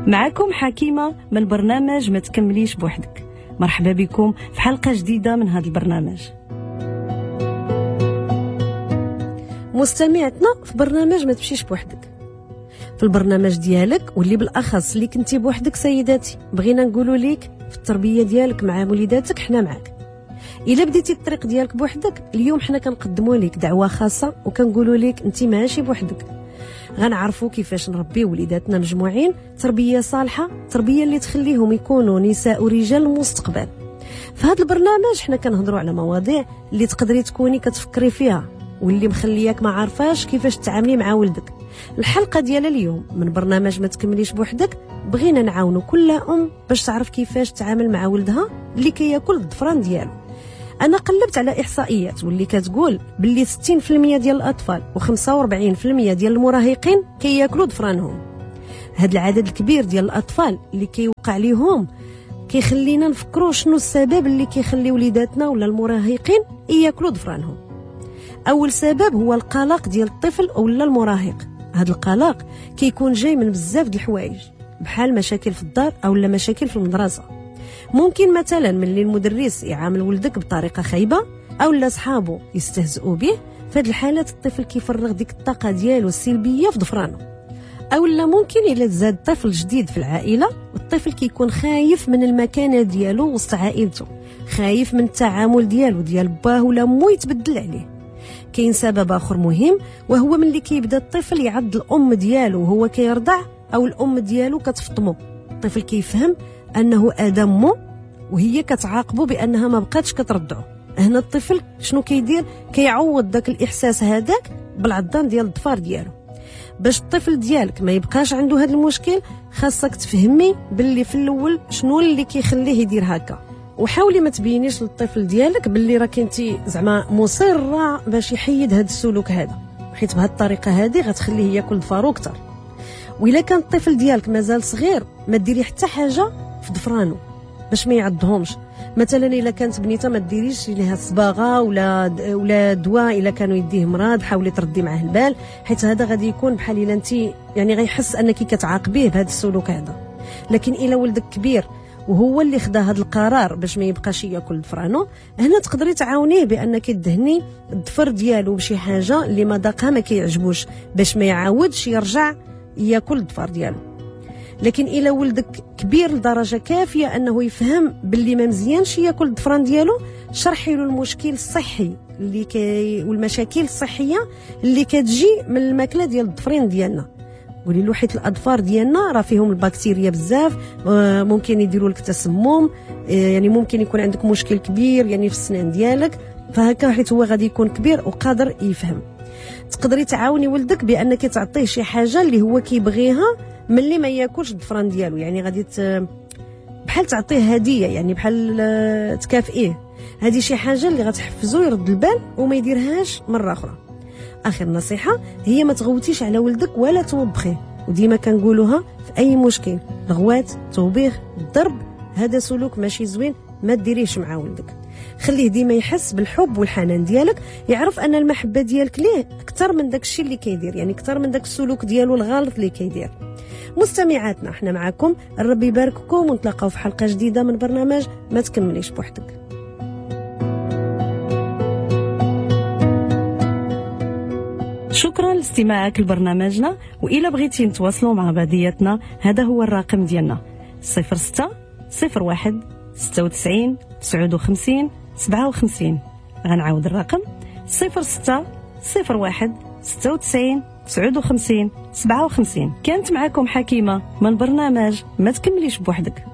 معكم حكيمة من برنامج ما تكمليش بوحدك. مرحبا بكم في حلقة جديدة من هذا البرنامج. مستمعتنا في برنامج ما تمشيش بوحدك. في البرنامج ديالك واللي بالأخص اللي كنتي بوحدك سيداتي، بغينا نقولوا ليك في التربية ديالك مع وليداتك حنا معك. إلا بديتي الطريق ديالك بوحدك، اليوم حنا كنقدموا لك دعوة خاصة وكنقولوا لك انت ماشي بوحدك. غنعرفوا كيفاش نربي وليداتنا مجموعين تربية صالحة، تربية اللي تخليهم يكونوا نساء ورجال المستقبل. في هذا البرنامج حنا كنهضروا على مواضيع اللي تقدري تكوني كتفكري فيها واللي مخلياك ما عارفاش كيفاش تتعاملي مع ولدك. الحلقة ديال اليوم من برنامج ما تكمليش بوحدك بغينا نعاونوا كل أم باش تعرف كيفاش تتعامل مع ولدها اللي كياكل الضفران ديالو. أنا قلبت على إحصائيات واللي كتقول باللي 60% ديال الأطفال و45% ديال المراهقين كياكلوا ضفرانهم. هذا العدد الكبير ديال الأطفال اللي كيوقع ليهم كيخلينا نفكروا شنو السبب اللي كيخلي وليداتنا ولا المراهقين ياكلوا ضفرانهم. أول سبب هو القلق ديال الطفل ولا المراهق. هذا القلق كيكون جاي من بزاف د الحوايج، بحال مشاكل في الدار أو لا مشاكل في المدرسة. ممكن مثلا ملي المدرس يعامل ولدك بطريقة خايبة أو لا صحابه يستهزئوا به، في هذه الحالات الطفل كيفرغ ديك الطاقة ديالو السلبية في ضفرانه. أو لا ممكن إلا تزاد طفل جديد في العائلة، الطفل كيكون خايف من المكانة ديالو وسط عائلته، خايف من التعامل ديالو ديال باه ولا مو يتبدل عليه. كاين سبب آخر مهم، وهو ملي كيبدا الطفل يعض الأم ديالو وهو كيرضع أو الأم ديالو كتفطمه، الطفل كيفهم أنه آدمه وهي كتعاقبه بأنها ما بقاتش كترضعه. هنا الطفل شنو كيدير؟ كيعوض داك الإحساس هذاك بالعضان ديال الضفار ديالو. باش الطفل ديالك ما يبقاش عنده هذا المشكل، خاصك تفهمي باللي في الأول شنو اللي كيخليه يدير هكا، وحاولي ما تبينيش للطفل ديالك باللي راك انتي زعما مصره باش يحيد هذا السلوك هذا، حيت بهذه الطريقه هذه غتخليه ياكل ضفارو اكثر. وإلا كان الطفل ديالك مازال صغير ما ديري حتى حاجه في ضفرانو باش ما يعضهمش. مثلا الا كانت بنيته ما ديريش ليها صباغه ولا دواء الا كانوا يديه مرض، حاولي تردي معاه البال، حيت هذا غادي يكون بحال الا انت يعني غيحس انك كتعاقبيه بهذا السلوك هذا. لكن الا ولدك كبير وهو اللي خدا هذا القرار باش ما يبقاش ياكل ضفرانو، هنا تقدري تعاونيه بانك تدهني الضفر ديالو بشي حاجه اللي مذاقها ما كيعجبوش باش ما يعاودش يرجع ياكل الضفر ديالو. لكن الا ولدك كبير لدرجه كافيه انه يفهم باللي ما مزيانش ياكل الضفران ديالو، شرحي له المشكل الصحي والمشاكل الصحيه اللي كتجي من الماكله ديال الضفرين ديالنا. قولي له حيت الاظفار ديالنا راه فيهم البكتيريا بزاف، ممكن يديروا لك تسمم، يعني ممكن يكون عندك مشكل كبير يعني في السنان ديالك، فهكا حيت هو غادي يكون كبير وقادر يفهم. تقدري تعاوني ولدك بانك تعطيه شي حاجه اللي هو كيبغيها ملي ما ياكلش الضفران ديالو، يعني غادي بحال تعطيه هديه، يعني بحال تكافئيه. هذه شي حاجه اللي غتحفزو يرد البال وما يديرهاش مره اخرى. اخر نصيحه هي ما تغوتيش على ولدك ولا توبخيه، وديما كنقولوها في اي مشكل، الغوات، توبيخ، الضرب، هذا سلوك ماشي زوين، ما ديريش مع ولدك. خليه ديما يحس بالحب والحنان ديالك، يعرف ان المحبه ديالك ليه اكثر من داك الشيء اللي كيدير، يعني اكثر من داك السلوك ديالو الغلط اللي كيدير. مستمعاتنا احنا معكم، الرب يبارككم، ونتلاقاو في حلقه جديده من برنامج ما تكمليش بوحدك. شكرا لاستماعك لبرنامجنا، وإلا بغيتي نتواصلوا مع بعضياتنا هذا هو الرقم ديالنا 06 01 96 59 57. غنعاود الرقم 06 01 96 59 57. كانت معكم حكيمة من برنامج ما تكمليش بوحدك.